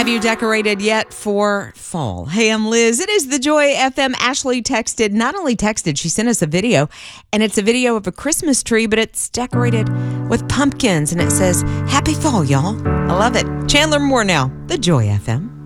Have you decorated yet for fall? Hey, I'm Liz. It is the Joy FM. Ashley not only texted, she sent us a video, and it's a video of a Christmas tree, but it's decorated with pumpkins, and it says, "Happy fall, y'all." I love it. Chandler Moore now, the Joy FM.